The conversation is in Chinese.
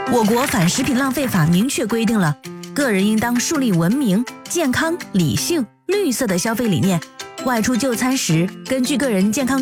我国反食品浪费法明确规定了，个人应当树立文明、健康、理性、绿色的消费理念。外出就餐时，根据个人健康